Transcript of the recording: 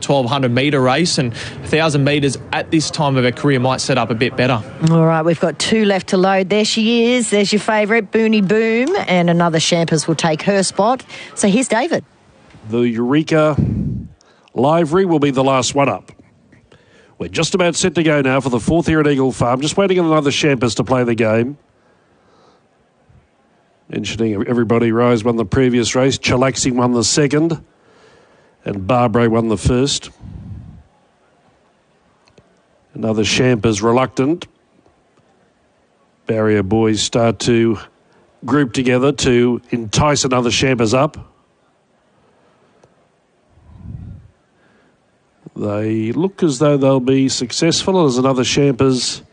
1,200 metre race, and 1,000 metres at this time of her career might set up a bit better. All right, we've got 2 left to load. There she is. There's your favourite, Booney Boom, and another Champers will take her spot. So here's David. The Eureka Livery will be the last one up. We're just about set to go now for the 4th here at Eagle Farm. Just waiting on another Champers to play the game. Mentioning Everybody Rise won the previous race. Chillaxing won the second. And Barbary won the first. Another Champers reluctant. Barrier boys start to group together to entice another Champers up. They look as though they'll be successful as another Champers